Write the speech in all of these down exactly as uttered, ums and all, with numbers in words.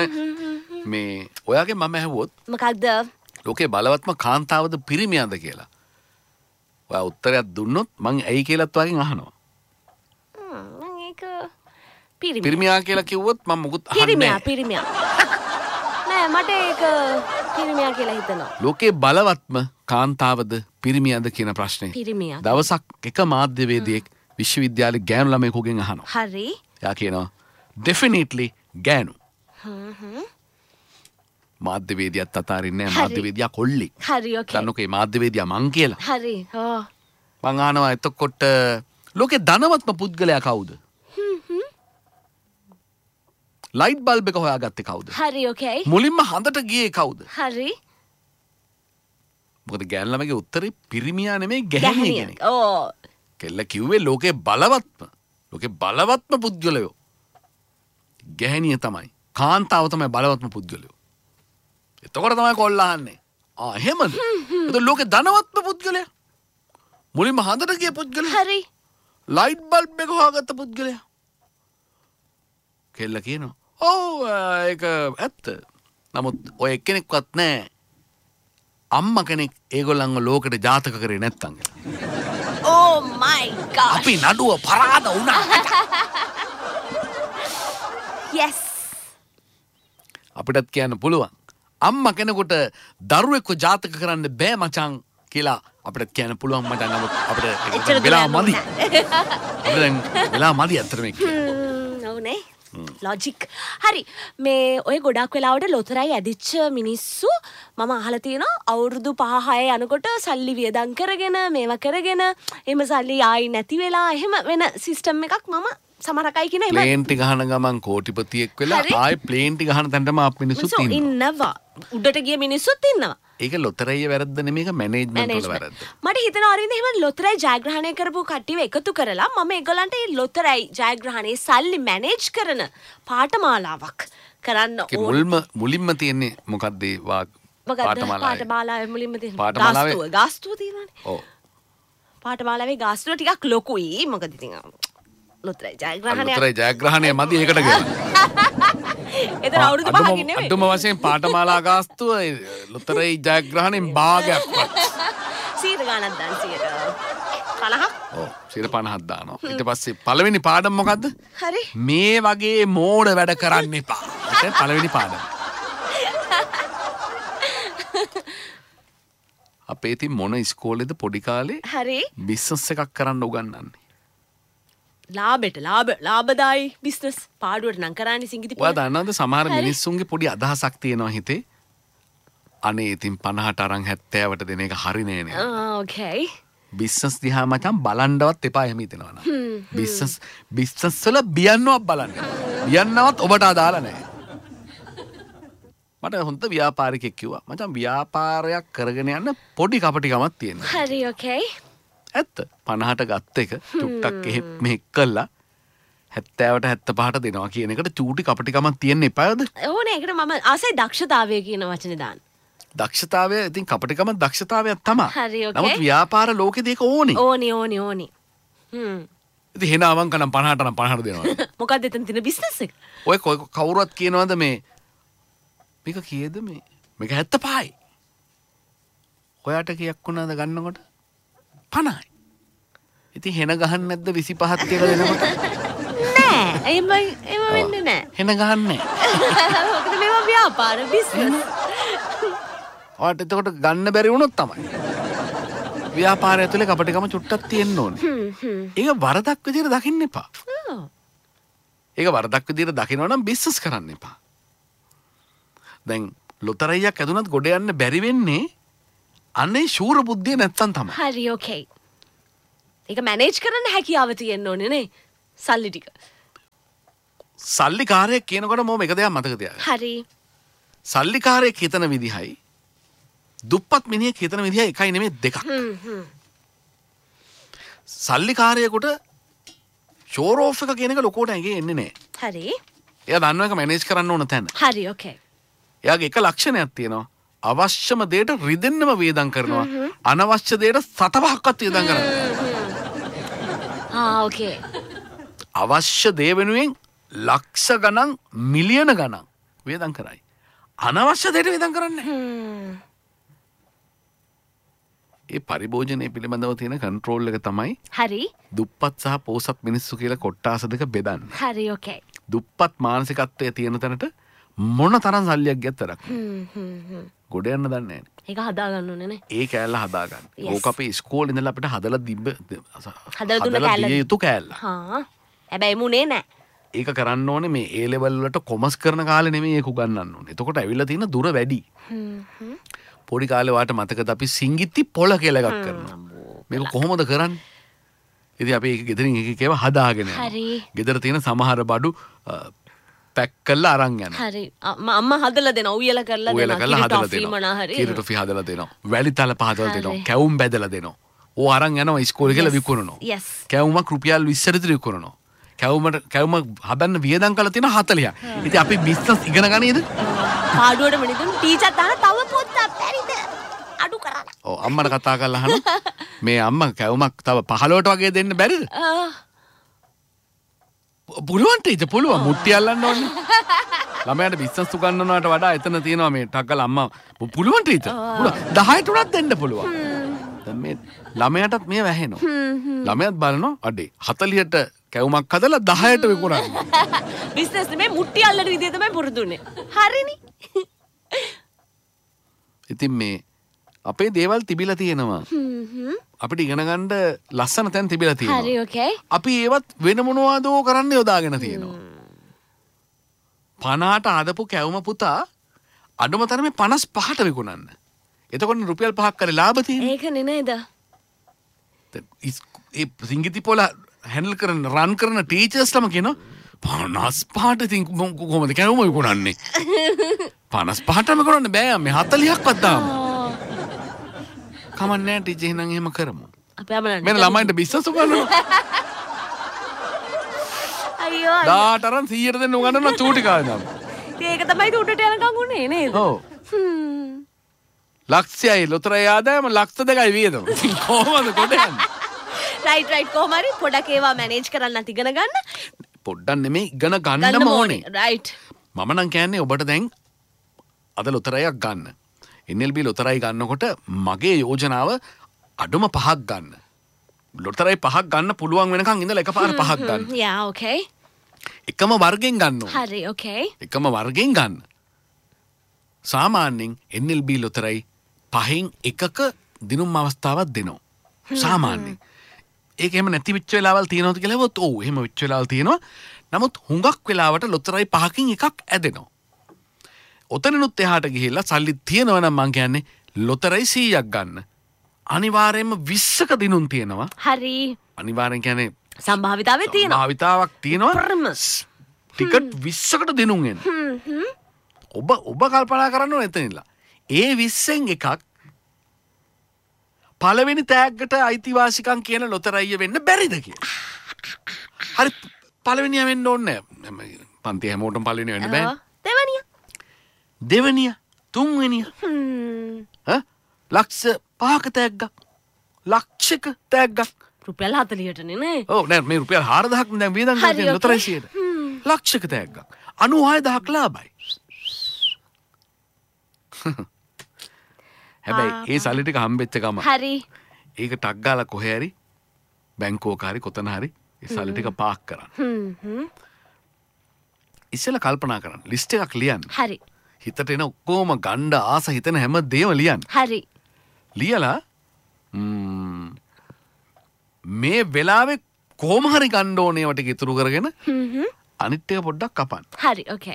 මේ ඔයාගේ මම ඇහුවොත් මොකක්ද? ලෝකේ බලවත්ම කාන්තාවද පිරිමියාද කියලා. ඔයා උත්තරයක් දුන්නොත් මං ඇයි කියලාත් වගේ අහනවා. මම ඒක පිරිමියා. පිරිමියා කියලා කිව්වොත් මම මුකුත් අහන්නේ පිරිමියා පිරිමියා. නෑ මට ඒක පිරිමියා කියලා හිතෙනවා. ලෝකේ බලවත්ම කාන්තාවද පිරිමියාද කියන ප්‍රශ්නේ. පිරිමියා. දවසක් එක මාධ්‍යවේදියෙක් විශ්වවිද්‍යාලේ ගෑනු ළමයෙකුගෙන් අහනවා. හරි. එයා කියනවා definitely ගෑනු. හ්ම් හ්ම්. මාධ්‍යවේදියාත් අතාරින්නේ නැහැ. මාධ්‍යවේදියා කොල්ලෙක්. හරි ඕකේ. දන්නකෝ මේ මාධ්‍යවේදියා මං කියලා. හරි. ඕ. මං අහනවා එතකොට ලෝකේ ධනවත්ම පුද්ගලයා කවුද? ලයිට් බල්බ් එක හොයාගත්තේ කවුද? හරි ඕකේ. මුලින්ම හඳට ගියේ කවුද? හරි. මොකද ගෑනු ළමගේ උත්තරේ පිරිමියා නෙමෙයි ගැහණිය කෙනෙක්. ඕ. කෙල්ල කිව්වේ ලෝකේ බලවත්ම ලෝකේ බලවත්ම පුද්ගලයෝ ගැහණිය තමයි. කාන්තාව තමයි බලවත්ම පුද්ගලයෝ. එතකොට තමයි කොල්ලා අහන්නේ. ආ එහෙමද? එතකොට ලෝකේ ධනවත්ම පුද්ගලයා. මුලින්ම හඳට ගිය පුද්ගලයා. හරි. ලයිට් බල්බ් එක හොයාගත්ත පුද්ගලයා. කෙල්ල කියනවා ඔව් ඒක ඇත්ත. නමුත් ඔය එක්කෙනෙක්වත් නැහැ. අම්මා කෙනෙක් ඒගොල්ලන්ව ලෝකෙට ජාතක කරේ නැත්තම්. Oh my god. අපි නඩුව පරාද වුණා. Yes. අපිටත් කියන්න පුළුවන්. අම්මා කෙනෙකුට දරුවෙක්ව ජාතක කරන්න බෑ මචං කියලා අපිට කියන්න පුළුවන් මචං. නමුත් අපිට වෙලා මදි. අපිට දැන් වෙලා මදි අතර මේක. නෝනේ. ලොජික්. හරි. මේ ඔය ගොඩක් වෙලාවට ලොතරැයි ඇදිච්ච මිනිස්සු මම අහලා තියෙනවා අවුරුදු පහ හය යනකොට සල්ලි වියදම් කරගෙන මේවා කරගෙන එහෙම සල්ලි ආයි නැති වෙලා එහෙම වෙන සිස්ටම් එකක් මම සමහරකයි කියන එහෙම ප්ලේන් ටි ගහන ගමන් කෝටිපතියෙක් වෙලා ආයි ප්ලේන් ටි ගහන තැනටම ආපු මිනිස්සුත් ඉන්නවා. උඩට ගිය මිනිස්සුත් ඉන්නවා. ඒක ලොතරැයියේ වැරද්ද නෙමෙයි. ඒක මැනේජ්මන්ට් වල වැරද්ද. මට හිතෙනවා අරින්ද එහෙම ලොතරැයි ජයග්‍රහණය කරපු කට්ටියව එකතු කරලා මම ඒගොල්ලන්ට මේ ලොතරැයි ජයග්‍රහණයේ සල්ලි මැනේජ් කරන පාඨමාලාවක් කරන්න ඕන. මුල්ම මුලින්ම තියෙන්නේ මොකක්ද ඒ පාඨමාලාවේ පාඨමාලාවේ මුලින්ම තියෙන පාඨමාලාවේ ගාස්තුව තියෙනවානේ. ඔව්. පාඨමාලාවේ ගාස්තුව ටිකක් ලොකුයි. මොකද ඉතින් ලොතරැයි ජයග්‍රහණය ලොතරැයි ජයග්‍රහණය මදි ඒකට ගියා. එතන අවුරුදු පහකින් නෙමෙයි. අඩුම වශයෙන් පාඨමාලා ගාස්තුව ලොතරැයි ජයග්‍රහණයෙන් භාගයක්වත්. සීර ගණන් දාන සීර පනහක්. ඔව් සීර පනහක් දානවා. ඊට පස්සේ පළවෙනි පාඩම මොකද්ද? හරි. මේ වගේ මෝඩ වැඩ කරන්න එපා. ඒක පළවෙනි පාඩම. අපේ ඉතින් මොන ඉස්කෝලේද පොඩි කාලේ හරි බිස්නස් එකක් කරන්න උගන්වන්නේ. ලාභෙට ලාභ ලාභදායි බිස්නස් පාඩුවට නම් කරන්නේ සිංගිති ඔයා දන්නවද සමහර මිනිස්සුන්ගේ පොඩි අදහසක් තියෙනවා හිතේ අනේ ඉතින් පනහට අරන් හැත්තෑවට දෙන එක හරි නෑ නේ. ආ ඕකේ. බිස්නස් දිහා මචං බලන්නවත් එපා එහෙම හිතනවා නම්. බිස්නස් බිස්නස් වල බියන්නවත් බලන්න. බියන්නවත් ඔබට අදාළ නෑ. මට හොඳ ව්‍යාපාරිකයෙක් කිව්වා මචං ව්‍යාපාරයක් කරගෙන යන්න පොඩි කපටිකමක් තියෙනවා. හරි ඕකේ. ඇත්ත පනහට ගත්ත එක චුට්ටක් එහෙ මෙහෙක් කළා හැත්තෑවට හැත්තපහට දෙනවා කියන එකට චූටි කපටිකමක් තියෙන්න එපාද? ඕනේ ඒකට මම ආසයි දක්ෂතාවය කියන වචනේ දාන්න. දක්ෂතාවය ඉතින් කපටිකම දක්ෂතාවයක් තමයි. හරි ඕකේ. නමුත් ව්‍යාපාර ලෝකෙදී ඒක ඕනේ. ඕනේ ඕනේ ඕනේ. හ්ම්. ඉතින් හෙන අවංක නම් පනහට නම් පනහට දෙනවා. මොකක්ද එතන තියෙන බිස්නස් එක? ඔය කවුරුවත් කියනවාද මේ මේක කීයද මේ මේක හැත්තපහයි. ඔයාට කීයක් වුණාද ගන්නකොට? පනහයි. ඉතින් හෙන ගහන්න නැද්ද විසිපහක් කියලා දෙනකොට? නෑ. එහෙම එහෙම වෙන්නේ නෑ. හෙන ගහන්නේ නෑ. මොකද මේවා ව්‍යාපාර බිස්නස්. ඔයාට එතකොට ගන්න බැරි වුණොත් තමයි. ව්‍යාපාරය ඇතුලේ කපටිකම චුට්ටක් තියෙන්න ඕනේ. හ්ම් හ්ම්. ඒක වරදක් විදියට දකින්න එපා. ඔව්. ඒක වරදක් විදියට දකිනවා නම් බිස්නස් කරන්න එපා. දැන් ලොතරැයියක් ඇදුනත් ගොඩ යන්න බැරි වෙන්නේ අනේ ශූර බුද්ධිය නැත්තම් තමයි. හරි ඕකේ. ඒක මැනේජ් කරන්න හැකියාව තියෙන්න ඕනේ නේ. සල්ලි ටික. සල්ලිකාරයෙක් කියනකොට මොම එක දෙයක් මතක තියාගන්න. හරි. සල්ලිකාරයෙක් හිතන විදිහයි දුප්පත් මිනිහෙක් හිතන විදිහයි එකයි නෙමෙයි දෙකක්. හ්ම් හ්ම්. සල්ලිකාරයෙකුට ෂෝර් ඔෆ් එක කියන එක ලොකෝට ඇඟේ එන්නේ නැහැ. හරි. එයා දන්නවා ඒක මැනේජ් කරන්න ඕන තැන. හරි ඕකේ. එයාගේ එක ලක්ෂණයක් තියෙනවා. අවශ්‍යම දෙයට රිදෙන්නම වේදම් කරනවා. අනවශ්‍ය දෙයට සතපහක්වත් වේදම් කරනවා. ආ ඕකේ. අවශ්‍ය දේ වෙනුවෙන් ලක්ෂ ගණන් මිලියන ගණන් වියදම් කරයි. අනවශ්‍ය දෙයට වියදම් කරන්නේ. ඒ පරිභෝජනය පිළිබඳව තියෙන කන්ට්‍රෝල් එක තමයි හරි. දුප්පත් සහ පෝසත් මිනිස්සු කියලා කොට්ටාස දෙක බෙදන්න. හරි ඕකේ. දුප්පත් මානසිකත්වයේ තියෙන තැනට මොන තරම් සල්ලියක් ගියත් වැඩක් නෑ. ගොඩ යන්න දන්නේ නෑනේ. ඒක හදා ගන්න ඕනේ නේ. ඒ කෑල්ල හදා ගන්න. ඕක අපේ ඉස්කෝලේ ඉඳලා අපිට හදලා තිබ්බ හදලා දුන්න කෑල්ල. දිය යුතු කෑල්ල. හා. හැබැයි මුනේ නෑ. ඒක කරන්න ඕනේ මේ ඒ ලෙවල් වලට කොමස් කරන කාලේ නෙමෙයි ඒක උගන්වන්න ඕනේ. එතකොට ඇවිල්ලා තියෙන දුර වැඩි. පොඩි කාලේ වාට මතකද අපි සිංගිත්ති පොළ කියලා එකක් කරනවා. මේක කොහොමද කරන්නේ? ඉතින් අපි ඒක ගෙදරින් එක එක ඒවා හදාගෙන යනවා. හරි. ගෙදර තියෙන සමහර බඩු පැක් කරලා අරන් යනවා. හරි. අම්මා හදලා දෙනවා. උයලා කරලා උයලා දෙනවා. කරලා හදලා කිරි දෙනවා. හරි. කිරි ටොෆි හදලා දෙනවා. වැලි තල පහදලා දෙනවා. කැවුම් බැදලා දෙනවා. ඕ අරන් යනවා ඉස්කෝලේ කියලා විකුණනවා. yes. කැවුමක් රුපියල් විස්සට විතර විකුණනවා. කැවුමට කැවුම හදන්න වියදම් කරලා තියෙන හතලියක්. ඉතින් අපි බිස්නස් ඉගෙන ගන්නේද? පාඩුවට මිනිතුන් ටීචර් තාන තව පොත්තක් බැරිද? අඩු කරන්න. ඔව් අම්මට කතා කරලා අහන මේ අම්මා කැවුමක් තව පහළොවට වගේ දෙන්න බැරිද? පුළුවන් ටීචර් පුළුවන් මුට්ටි අල්ලන්න ඕනේ. ළමයාට බිස්නස් උගන්වනවට වඩා එතන තියෙනවා මේ ටක් ගාලා අම්මා පුළුවන් ටීචර්. පුළුවන් දහයට උනත් දෙන්න පුළුවන්. දැන් මේ ළමයාටත් මේ වැහෙනවා. ළමයාත් බලනවා අඩේ හතලියට කැවුමක් හදලා දහයට විකුණන්නේ. බිස්නස් නෙමෙයි මුට්ටි අල්ලන විදිය තමයි පුරුදුනේ. හරිනේ. ඉතින් මේ අපේ දේවල් තිබිලා තියෙනවා. අපිට ඉගෙන ගන්න ලස්සන තැන් තිබිලා තියෙනවා. හරි ඕකේ. අපි ඒවත් වෙන මොනවදෝ කරන්න යොදාගෙන තියෙනවා. පනහට හදපු කැවුම පුතා අඩුම තරමේ පනස් පහට විකුණන්න. එතකොට රුපියල් පහක් කරේ ලාභ තියෙනවා. ඒකනේ නේද? ඒ සිංගිති පොළ හැන්ඩල් කරන රන් කරන ටීචර්ස්ලම කියනවා පනස් පහට ඉතින් කොහොමද කැවුම විකුණන්නේ? පනස් පහටම කරන්න බෑ මේ හතලිහක්වත් දාමු. කමන්නේ නැහැ ටීචර් එහෙනම් එහෙම කරමු. අපි අමලන්න. මෙන්න ළමයින්ට බිස්නස් උගන්වනවා. අයියෝ. දාටරන් සීයට දෙන්න උගන්වනවා චූටි කාලේ නම්. ඒක තමයි උඩට යනකම් උනේ නේද? ඔව්. ලක්ෂයයි ලොතරයි ආදායම ලක්ෂ දෙකයි වියදම. කොහොමද කොට යන්නේ? රයිට් රයිට් කොහොම හරි පොඩක් ඒවා මැනේජ් කරන්න ඉගෙන ගන්න. පොඩ්ඩක් නෙමෙයි ඉගෙන ගන්නම ඕනේ. රයිට්. මම නම් කියන්නේ ඔබට දැන් අද ලොතරැයියක් ගන්න. එන් එල් බී ලොතරැයි ගන්නකොට මගේ යෝජනාව අඩුම පහක් ගන්න. ලොතරැයි පහක් ගන්න පුළුවන් වෙනකන් ඉඳලා එකපාර පහක් ගන්න. යා ඕකේ. එකම වර්ගෙන් ගන්න ඕනේ. හරි ඕකේ. එකම වර්ගෙන් ගන්න. සාමාන්‍යයෙන් එන් එල් බී ලොතරැයි පහෙන් එකක දිනුම් අවස්ථාවක් දෙනවා. සාමාන්‍යයෙන්. ඒක එහෙම නැති වෙච්ච වෙලාවල් තියෙනවද කියලා හෙවොත් ඔව් එහෙම වෙච්ච වෙලාවල් තියෙනවා. නමුත් හුඟක් වෙලාවට ලොතරැයි පහකින් එකක් ඇදෙනවා. ඔතනනුත් එහාට ගිහිල්ලා සල්ලි තියෙනවා නම් මං කියන්නේ ලොතරැයි සීයක් ගන්න. අනිවාර්යයෙන්ම විස්සක දිනුම් තියෙනවා. හරි. අනිවාර්යෙන් කියන්නේ සම්භාවිතාවේ තියෙනවා. සම්භාවිතාවක් තියෙනවා. ප්‍රමස්. ටිකට් විස්සකට දිනුම් එන. ඔබ ඔබ කල්පනා කරන්න ඕනේ එතනilla. ඒ විස්සෙන් එකක් පළවෙනි තෑග්ගට අයිතිවාසිකම් කියන ලොතරැයිය වෙන්න බැරිද කියලා. හරි පළවෙනිය වෙන්න ඕනේ නැහැ. පන්ති හැමෝටම පළවෙනිය වෙන්න බෑ. දෙවනිය. දෙවනිය තුන්වෙනිය. ඈ ලක්ෂ පහක තෑග්ගක්. ලක්ෂයක තෑග්ගක්. රුපියල් හතලිහටනේ නේ. ඔව් නෑ මේ රුපියල් හාරදහක් දැන් වියදම් කරන ලොතරැයිසියට. ලක්ෂයක තෑග්ගක්. අනූහය දහයක් ලාභයි. හැබැයි ඒ සල්ලි ටික හම්බෙච්ච ගම හරි. ඒක ටක් ගාලා කොහේ හරි බැංකුවක හරි කොතන හරි ඒ සල්ලි ටික පාක් කරන්න. හ්ම් ඉස්සෙල්ලා කල්පනා කරන්න ලිස්ට් එකක් ලියන්න. හරි. හිතට එන ඔක්කොම ගණ්ඩ ආස හිතෙන හැම දේම ලියන්න. හරි. ලියලා මේ වෙලාවේ කොහොම හරි ගන්න ඕනේ වට ඉතුරු කරගෙන අනිත් එක පොඩ්ඩක් කපන්න. හරි ඕකේ.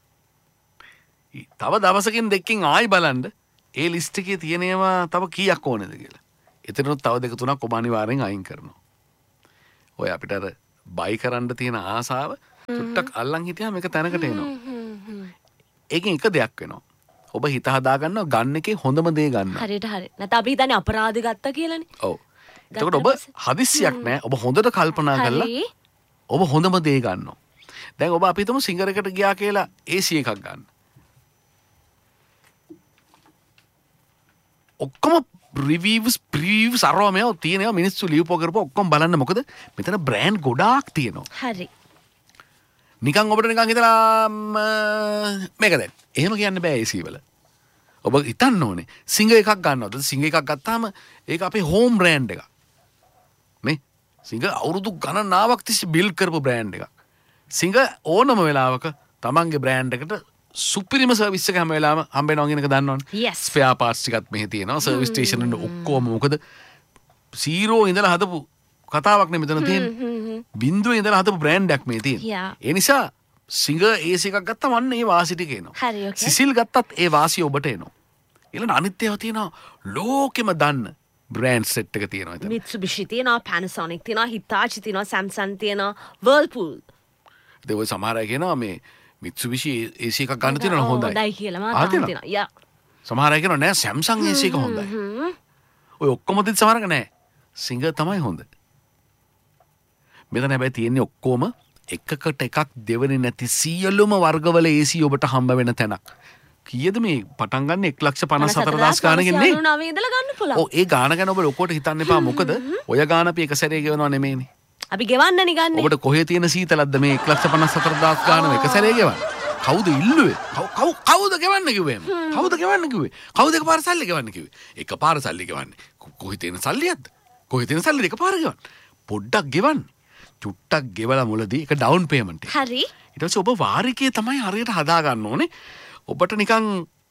තව දවසකින් දෙකකින් ආයි බලන්න ඒ ලිස්ට් එකේ තියෙන ඒවා තව කීයක් ඕනේද කියලා. එතනොත් තව දෙක තුනක් ඔබ අනිවාර්යෙන් අයින් කරනවා. ඔය අපිට අර බයි කරන්න තියෙන ආසාව චුට්ටක් අල්ලන් හිටියාම මේක තැනකට එනවා. ඒකෙන් එක දෙයක් වෙනවා. ඔබ හිත හදා ගන්නවා ගන්න එකේ හොඳම දේ ගන්න. හරියට හරි. නැත්නම් අපි හිතන්නේ අපරාධ ගත්තා කියලානේ. ඔව්. එතකොට ඔබ හදිස්සියක් නැහැ. ඔබ හොඳට කල්පනා කරලා ඔබ හොඳම දේ ගන්නවා. දැන් ඔබ අපි හිතමු සිංගරයකට ගියා කියලා ඒ සී එකක් ගන්න. ඔක්කොම රිවීව්ස් ප්‍රීව්ස් අරවා මේවා තියෙනවා මිනිස්සු ලියපුව කරපුව ඔක්කොම බලන්න මොකද මෙතන බ්‍රෑන්ඩ් ගොඩාක් තියෙනවා. හරි. නිකන් ඔබට නිකන් හිතලා මේක දැන් එහෙම කියන්න බෑ A C වල. ඔබ හිතන්න ඕනේ සිංග එකක් ගන්නවද? සිංග එකක් ගත්තාම ඒක අපේ හෝම් බ්‍රෑන්ඩ් එකක්. නේ? සිංග අවුරුදු ගණනාවක් තිස්සේ බිල්ඩ් කරපු බ්‍රෑන්ඩ් එකක්. සිංග ඕනම වෙලාවක තමන්ගේ බ්‍රෑන්ඩ් එකට සුපිරිම සර්විස් එක හැම වෙලාවම හම්බ වෙනවා කියන එක දන්නවනේ. Yes. ස්පෙයා පාර්ට්ස් ටිකත් මෙහි තියෙනවා. සර්විස් ස්ටේෂන් වල ඔක්කොම මොකද සීරෝ ඉඳලා හදපු කතාවක් නේ මෙතන තියෙන්නේ. බින්දුවේ ඉඳලා හදපු බ්‍රෑන්ඩ් එකක් මේ තියෙන්නේ. Yeah. ඒ නිසා සිංග A C එකක් ගත්තම අන්න ඒ වාසි ටික එනවා. හරි, okay. සිසිල් ගත්තත් ඒ වාසිය ඔබට එනවා. ඊළඟ අනිත් ඒවා තියෙනවා ලෝකෙම දන්න බ්‍රෑන්ඩ් සෙට් එක තියෙනවා එතන. Mitsubishi තියෙනවා, Panasonic තියෙනවා, Hitachi තියෙනවා, Samsung තියෙනවා, Whirlpool. ඒ ඔය සමහර අය කියනවා මේ Mitsubishi A C එකක් ගන්න තියෙනවා හොඳයි. හොඳයි කියලා මම ආ, තාම තියෙනවා. යා. සමහර අය කියනවා නෑ Samsung A C එක හොඳයි. ඔය ඔක්කොම තිත් සමහරක නෑ. සිංග තමයි හොඳ. මෙතන හැබැයි තියෙන්නේ ඔක්කොම එකකට එකක් දෙවෙනි නැති සියලුම වර්ගවල A C ඔබට හම්බ වෙන තැනක්. කීයද මේ පටන් ගන්න එක ලක්ෂ පනස් හතර දහස් ගානකින් නේ? නවය ඉඳලා ගන්න පුළුවන්. ඔව් ඒ ගාන ගැන ඔබ ලොකෝට හිතන්න එපා. මොකද ඔය ගාන අපි එක සැරේ ගෙවනවා නෙමෙයිනේ. අපි ගෙවන්න නිකන්නේ. ඔබට කොහේ තියෙන සීතලක්ද මේ එක ලක්ෂ පනස් හතර දහස් ගාන එක සැරේ ගෙවන්නේ? කවුද ඉල්ලුවේ? කවු කවුද ගෙවන්න කිව්වේ? කවුද ගෙවන්න කිව්වේ? කවුද එකපාර සල්ලි ගෙවන්න කිව්වේ? එකපාර සල්ලි ගෙවන්නේ. කොහේ තියෙන සල්ලියක්ද? කොහේ තියෙන සල්ලි එකපාර ගෙවන්න. පොඩ්ඩක් ගෙවන්න. චුට්ටක් ගෙවලා මුලදී ඒක ඩවුන් පේමන්ට් එක. හරි. ඊට පස්සේ ඔබ වාරිකයේ තමයි හරියට හදා ගන්න ඕනේ. ඔබට නිකන්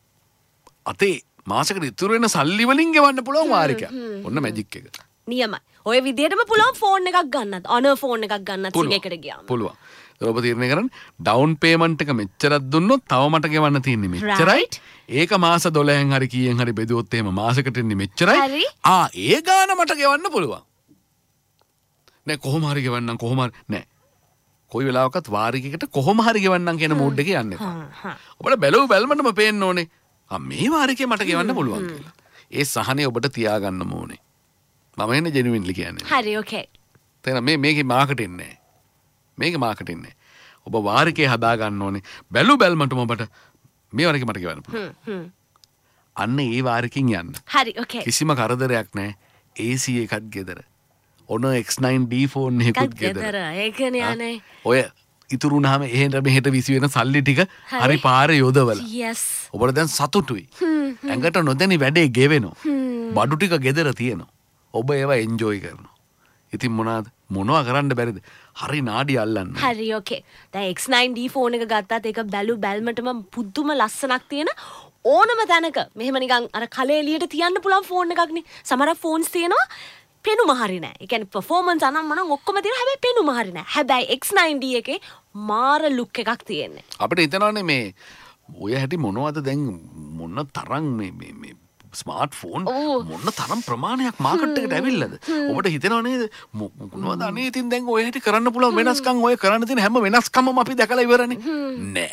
අතේ මාසෙකට ඉතුරු වෙන සල්ලි වලින් ගෙවන්න පුළුවන් වාරිකයක්. ඔන්න මැජික් එක. නියමයි. ඔය විදිහටම පුළුවන් ෆෝන් එකක් ගන්නත්. අනර් ෆෝන් එකක් ගන්නත් සිගයකට ගියාම. පුළුවන්. ඒක ඔබ තීරණය කරන්න ඩවුන් පේමන්ට් එක මෙච්චරක් දුන්නොත් තව මට ගෙවන්න තියෙන්නේ මෙච්චරයි. ඒක මාස දොළහෙන් හරි කීයෙන් හරි බෙදුවොත් එහෙම මාසෙකට ඉන්නේ මෙච්චරයි. හරි. ආ ඒ ගාන මට ගෙවන්න පුළුවන්. නෑ කොහොම හරි ගෙවන්නම් කොහොම හරි නෑ. කොයි වෙලාවකත් වාරිකයකට කොහොම හරි ගෙවන්නම් කියන මූඩ් එකේ යන්න එපා. ඔබට බැලුව බැලමටම පේන්න ඕනේ. ආ මේ වාරිකේ මට ගෙවන්න පුළුවන් කියලා. ඒ සහනේ ඔබට තියාගන්න ඕනේ. මම එන්නේ ජෙනුවින්ලි කියන්නේ. හරි ඕකේ. තේන මේ මේකේ මාකටින් නෑ. මේකේ මාකටින් නෑ. ඔබ වාරිකේ හදා ගන්න ඕනේ. බැලු බැලමටම ඔබට මේ වාරිකේ මට ගෙවන්න පුළුවන්. අන්න ඒ වාරිකෙන් යන්න. හරි ඕකේ. කිසිම කරදරයක් නෑ. A C එකත් ගෙදර. ඔන X nine D ෆෝන් එකකුත් ගෙදර. ඒකනේ අනේ. ඔය ඉතුරු වුණාම එහෙට මෙහෙට විසි වෙන සල්ලි ටික හරි පාරේ යොදවලා. Yes. ඔබට දැන් සතුටුයි. ඇඟට නොදැනි වැඩේ ගෙවෙනවා. බඩු ටික ගෙදර තියෙනවා. ඔබ ඒවා එන්ජොයි කරනවා. ඉතින් මොනවාද? මොනවා කරන්න බැරිද? හරි නාඩි අල්ලන්න. හරි ඕකේ. දැන් X nine D ෆෝන් එක ගත්තාත් ඒක බැලු බැල්මටම පුදුම ලස්සනක් තියෙන ඕනම තැනක මෙහෙම නිකන් අර කලේ එළියට තියන්න පුළුවන් ෆෝන් එකක්නේ. සමහර ෆෝන්ස් තියෙනවා පෙනුම හරි නෑ. ඒ කියන්නේ performance අනම් මනම් ඔක්කොම තියෙනවා. හැබැයි පෙනුම හරි නෑ. හැබැයි X nine D එකේ මාර ලුක් එකක් තියෙන්නේ. අපිට හිතනවානේ මේ ඔය හැටි මොනවද දැන් මොන තරම් මේ මේ මේ ස්මාර්ට් ෆෝන් මොන තරම් ප්‍රමාණයක් මාකට් එකට ඇවිල්ලාද? ඔබට හිතෙනව නේද මොනවද අනේ ඉතින් දැන් ඔය හැටි කරන්න පුළුවන් වෙනස්කම් ඔය කරන්න තියෙන හැම වෙනස්කමම අපි දැකලා ඉවරනේ. නෑ.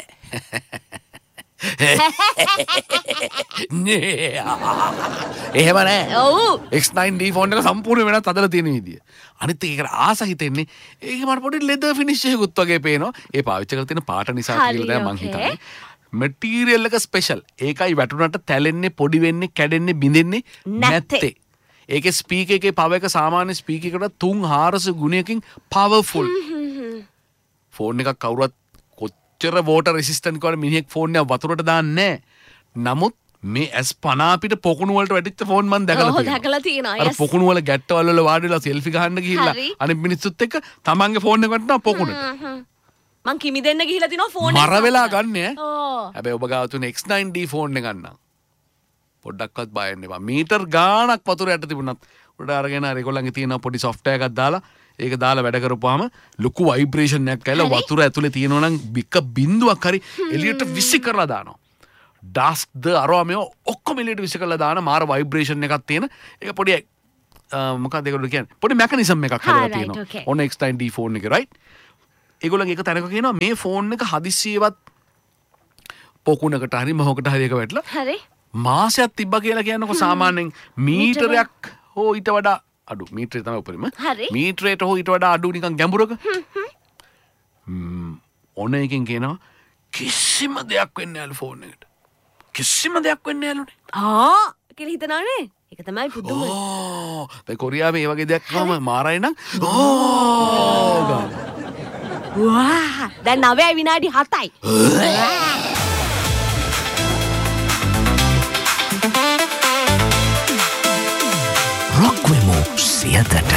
එහෙම නෑ. ඔව්. X nine D ෆෝන් එක සම්පූර්ණ වෙනත් හදලා තියෙන විදිය. අනිත් එක ඒකට ආස හිතෙන්නේ ඒක මට පොඩි ලෙදර් ෆිනිෂ් එකකුත් වගේ පේනවා. ඒ පාවිච්චි කරලා තියෙන පාට නිසා කියලා දැන් මං හිතන්නේ. මැටීරියල් එක ස්පෙෂල්. ඒකයි වැටුණට තැලෙන්නේ, පොඩි වෙන්නේ, කැඩෙන්නේ, බිඳෙන්නේ නැත්තේ. ඒකේ ස්පීකර් එකේ පවර් එක සාමාන්‍ය ස්පීකර් එකට තුන් හාරසිය ගුණයකින් පවර්ෆුල්. ෆෝන් එකක් කවුරුත් කොච්චර වෝටර් රෙසිස්ටන්ට් කරන මිනිහෙක් ෆෝන් එක වතුරට දාන්නේ නැහැ. නමුත් මේ S පනහ පිට පොකුණු වලට වැටිච්ච ෆෝන් මම දැකලා ඔව් තියෙනවා. දැකලා තියෙනවා. අර පොකුණු වල ගැට්ටවල වල වාඩි වෙලා සෙල්ෆි ගහන්න ගිහිල්ලා අනිත් මිනිස්සුත් එක්ක තමන්ගේ ෆෝන් එක වටනවා පොකුණට. මං කිමි දෙන්න ගිහිල්ලා තිනවා ෆෝන් එක. මර වෙලා ගන්න ඈ. ඕ. හැබැයි ඔබ ගාව තුන X nine D ෆෝන් එක ගන්න. පොඩ්ඩක්වත් බය වෙන්න එපා. මීටර් ගාණක් වතුර යට තිබුණත් උඩ අරගෙන අර ඒගොල්ලන්ගේ තියෙන පොඩි software එකක් දාලා ඒක දාලා වැඩ කරපුවාම ලොකු ভাইබ්‍රේෂන් එකක් ඇවිල්ලා වතුර ඇතුලේ තියෙනවා නම් බික බින්දුවක් හරි එළියට විසි කරලා දානවා. ඩස්ක් ද අරවා මේ ඔක්කොම එළියට විසි කරලා දාන මාර ভাইබ්‍රේෂන් එකක් තියෙන ඒක පොඩි මොකක්ද ඒගොල්ලෝ කියන්නේ පොඩි මෙකනිසම් එකක් හදලා තියෙනවා. ඔන්න X nine D ෆෝන් එක රයිට්. ඒගොල්ලන් එක තැනක කියනවා මේ ෆෝන් එක හදිස්සියවත් පොකුණකට හරි මොහොකට හරි එක වැටලා හරි මාසයක් තිබ්බා කියලා කියනකො සාමාන්‍යයෙන් මීටරයක් හෝ ඊට වඩා අඩු මීටරේ තමයි උපරිම මීටරේට හෝ ඊට වඩා අඩු නිකන් ගැඹුරක ඕන එකකින් කියනවා කිසිම දෙයක් වෙන්නේ නැලු ෆෝන් එකට කිසිම දෙයක් වෙන්නේ නැලුනේ ආ කියලා හිතනවනේ ඒක තමයි පුදුම ඕ දැන් කොරියාවේ මේ වගේ දෙයක් වම මාරයි නම් ඕ ගාන වා දැන් නවයයි විනාඩි හතයි. රොක්වෙමු සියතට.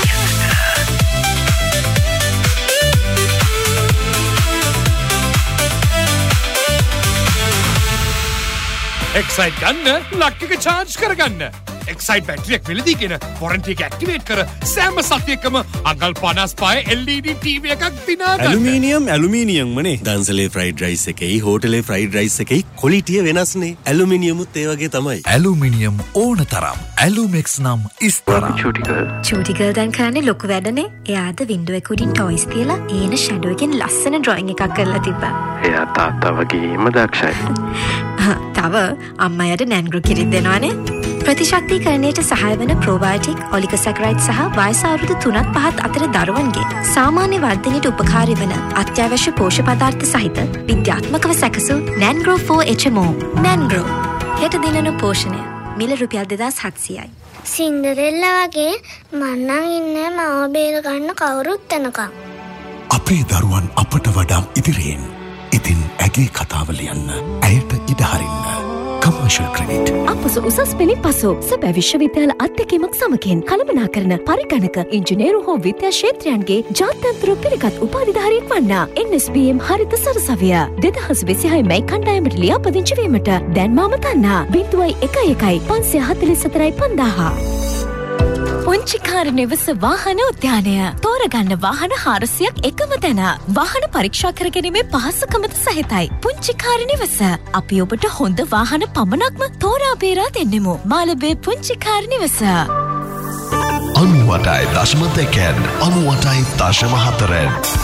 එක්සයිට් ගන්න ලක්ක එක චාර්ජ් කරගන්න. එක්සයිට් බැටරියක් වෙලදීගෙන වොරන්ටි එක ඇක්ටිවේට් කර සෑම සතියකම අඟල් පනස් පහ එල් ඊ ඩී ටීවී එකක් දිනා ගන්න. Aluminium aluminium මනේ. දන්සලේ ෆ්‍රයිඩ් රයිස් එකයි හෝටලේ ෆ්‍රයිඩ් රයිස් එකයි ක්වොලිටිය වෙනස්නේ. ඇලුමිනියමුත් ඒ වගේ තමයි. ඇලුමිනියම් ඕන තරම්. ඇලුමෙක්ස් නම් ඉස්තරම්. චූටි ගර්ල් දැන් කරන්නේ ලොකු වැඩනේ. එයාද වින්ඩෝ එක උඩින් ටොයිස් තියලා ඒන ෂැඩෝ එකෙන් ලස්සන ඩ්‍රොයිං එකක් කරලා තිබ්බා. එයා තාත්තා වගේම දක්ෂයි. තව අම්මයට නැන්ග්‍රෝ කිරිත් දෙනවනේ. ප්‍රතිශක්තිකරණයට සහාය වන ප්‍රෝබයෝටික් ඔලිගොසැකරයිඩ් සහ වයස අවුරුදු තුනත් පහත් අතර දරුවන්ගේ සාමාන්‍ය වර්ධනයට උපකාරී වන අත්‍යවශ්‍ය පෝෂ්‍ය පදාර්ථ සහිත විද්‍යාත්මකව සැකසූ නැන්ග්‍රෝ ෆෝර් එච් එම් ඕ. නැන්ග්‍රෝ හෙට දිනන පෝෂණය මිල රුපියල් දෙදාස් හත්සියයි. සින්ඩරෙල්ලා වගේ මන්නන් ඉන්නේ මව බේර ගන්න කවුරුත් එනකම්. අපේ දරුවන් අපට වඩා ඉදිරියෙන්. ඉතින් ඇගේ කතාව ලියන්න. ඇයට ඉඩ හරින්න. Commercial credit. අපස උසස් පෙළි පසු සැබෑ විශ්වවිද්‍යාල අත්දැකීමක් සමගින් කළමනාකරන පරිගණක ඉංජිනේරු හෝ විද්‍යා ක්ෂේත්‍රයන්ගේ ජාත්‍යන්තර පිළිගත් උපාධිධාරියෙක් වන්න එන් එස් බී එම් හරිත සරසවිය දෙදහස් විසිහය මැයි කණ්ඩායමට ලියාපදිංචි වීමට දැන් මාම තන්නා බිංදුවයි එකයි එකයි පන්සිය හතළිස් හතරයි පන්දාහ. පුංචිකාර නිවස වාහන උද්‍යානය තෝරගන්න වාහන හාරසියක් එකම තැන වාහන පරීක්ෂා කරගැනීමේ පහසුකමද සහිතයි. පුංචිකාර නිවස අපි ඔබට හොඳ වාහන පමණක්ම තෝරා බේරා දෙන්නෙමු. මාළඹේ පුංචිකාර නිවස. අනුවටයි දශම දෙකෙන් අනුවටයි දශම හතරෙන්